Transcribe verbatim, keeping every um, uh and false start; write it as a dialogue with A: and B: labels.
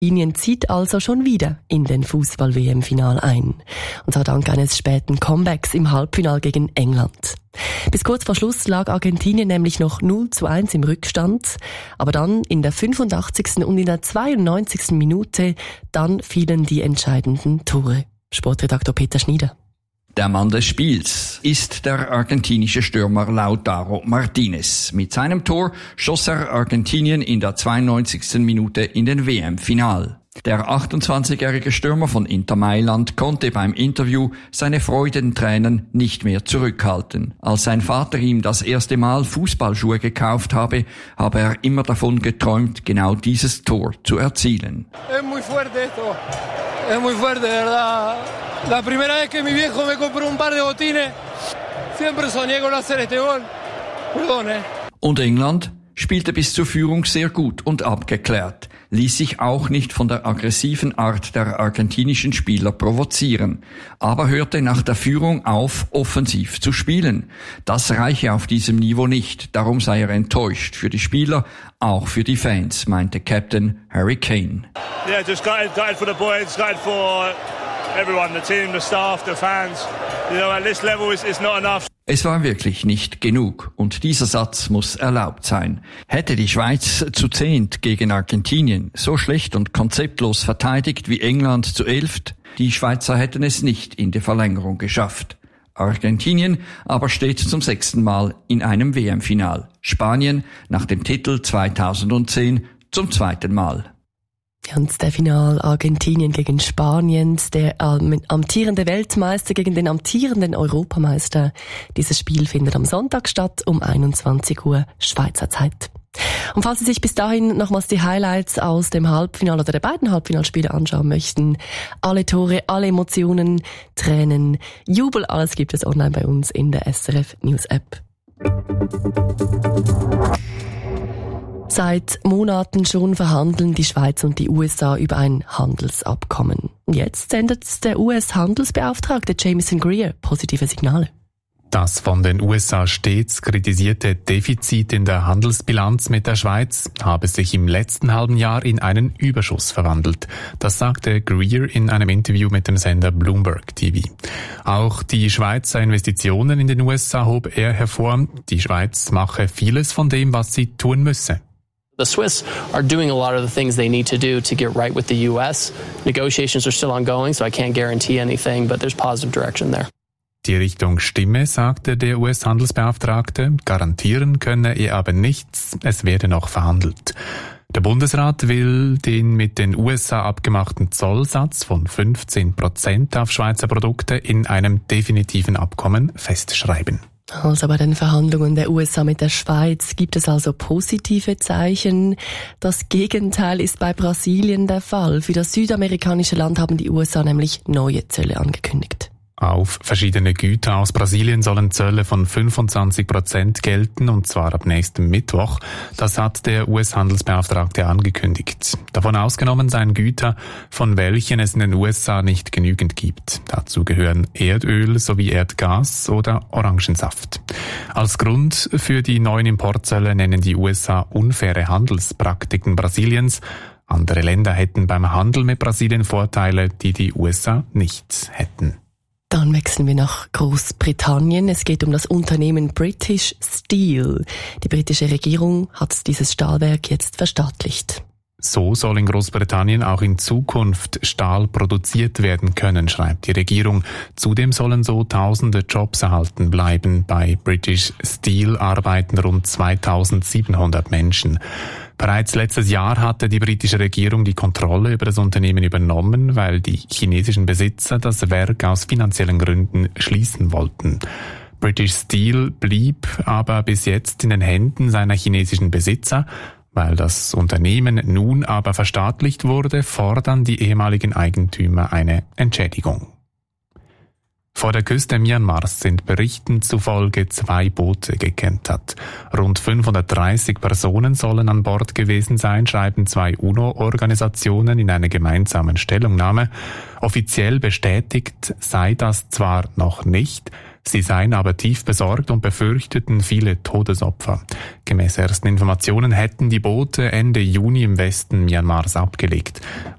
A: Argentinien zieht also schon wieder in den Fußball-W M-Final ein. Und zwar dank eines späten Comebacks im Halbfinal gegen England. Bis kurz vor Schluss lag Argentinien nämlich noch null zu eins im Rückstand. Aber dann in der fünfundachtzigsten und in der zweiundneunzigsten Minute, dann fielen die entscheidenden Tore. Sportredaktor Peter Schnieder.
B: Der Mann des Spiels ist der argentinische Stürmer Lautaro Martinez. Mit seinem Tor schoss er Argentinien in der zweiundneunzigsten Minute in den W M-Final. Der achtundzwanzigjährige Stürmer von Inter Mailand konnte beim Interview seine Freudentränen nicht mehr zurückhalten. Als sein Vater ihm das erste Mal Fußballschuhe gekauft habe, habe er immer davon geträumt, genau dieses Tor zu erzielen.
C: Es muy fuerte esto. Es muy fuerte, de verdad. La primera vez que mi viejo me compró un par de botines, siempre soñé con hacer este gol. Perdón, eh.
B: Und England spielte bis zur Führung sehr gut und abgeklärt, ließ sich auch nicht von der aggressiven Art der argentinischen Spieler provozieren, aber hörte nach der Führung auf, offensiv zu spielen. Das reiche auf diesem Niveau nicht, darum sei er enttäuscht für die Spieler, auch für die Fans, meinte Captain Harry Kane.
D: Yeah, just gutted, gutted for the boys, gutted for everyone, the team, the staff, the fans. You know, at this level it's, it's not enough.
B: Es war wirklich nicht genug und dieser Satz muss erlaubt sein. Hätte die Schweiz zu zehnt gegen Argentinien so schlecht und konzeptlos verteidigt wie England zu elft, die Schweizer hätten es nicht in die Verlängerung geschafft. Argentinien aber steht zum sechsten Mal in einem W M-Final. Spanien nach dem Titel zweitausendzehn zum zweiten Mal.
A: Und der Final Argentinien gegen Spanien, der ähm, amtierende Weltmeister gegen den amtierenden Europameister. Dieses Spiel findet am Sonntag statt um einundzwanzig Uhr Schweizer Zeit. Und falls Sie sich bis dahin nochmals die Highlights aus dem Halbfinale oder der beiden Halbfinalspiele anschauen möchten, alle Tore, alle Emotionen, Tränen, Jubel, alles gibt es online bei uns in der S R F News App. Seit Monaten schon verhandeln die Schweiz und die U S A über ein Handelsabkommen. Und jetzt sendet der U S-Handelsbeauftragte Jamieson Greer positive Signale.
E: Das von den U S A stets kritisierte Defizit in der Handelsbilanz mit der Schweiz habe sich im letzten halben Jahr in einen Überschuss verwandelt. Das sagte Greer in einem Interview mit dem Sender Bloomberg T V. Auch die Schweizer Investitionen in den U S A hob er hervor. Die Schweiz mache vieles von dem, was sie tun müsse.
F: The Swiss are doing a lot of the things they need to do to get right with the U S. Negotiations are still ongoing, so I can't guarantee anything, but there's positive direction there.
E: Die Richtung stimme, sagte der U S-Handelsbeauftragte. Garantieren könne er aber nichts, es werde noch verhandelt. Der Bundesrat will den mit den U S A abgemachten Zollsatz von fünfzehn Prozent auf Schweizer Produkte in einem definitiven Abkommen festschreiben.
A: Also bei den Verhandlungen der U S A mit der Schweiz gibt es also positive Zeichen. Das Gegenteil ist bei Brasilien der Fall. Für das südamerikanische Land haben die U S A nämlich neue Zölle angekündigt.
E: Auf verschiedene Güter aus Brasilien sollen Zölle von fünfundzwanzig Prozent gelten, und zwar ab nächstem Mittwoch. Das hat der U S-Handelsbeauftragte angekündigt. Davon ausgenommen seien Güter, von welchen es in den U S A nicht genügend gibt. Dazu gehören Erdöl sowie Erdgas oder Orangensaft. Als Grund für die neuen Importzölle nennen die U S A unfaire Handelspraktiken Brasiliens. Andere Länder hätten beim Handel mit Brasilien Vorteile, die die U S A nicht hätten.
A: Dann wechseln wir nach Großbritannien. Es geht um das Unternehmen British Steel. Die britische Regierung hat dieses Stahlwerk jetzt verstaatlicht.
E: So soll in Großbritannien auch in Zukunft Stahl produziert werden können, schreibt die Regierung. Zudem sollen so tausende Jobs erhalten bleiben. Bei British Steel arbeiten rund zweitausendsiebenhundert Menschen. Bereits letztes Jahr hatte die britische Regierung die Kontrolle über das Unternehmen übernommen, weil die chinesischen Besitzer das Werk aus finanziellen Gründen schließen wollten. British Steel blieb aber bis jetzt in den Händen seiner chinesischen Besitzer. Weil das Unternehmen nun aber verstaatlicht wurde, fordern die ehemaligen Eigentümer eine Entschädigung. Vor der Küste Myanmars sind Berichten zufolge zwei Boote gekentert. Rund fünfhundertdreißig Personen sollen an Bord gewesen sein, schreiben zwei UNO-Organisationen in einer gemeinsamen Stellungnahme. Offiziell bestätigt sei das zwar noch nicht, sie seien aber tief besorgt und befürchteten viele Todesopfer. Gemäß ersten Informationen hätten die Boote Ende Juni im Westen Myanmars abgelegt.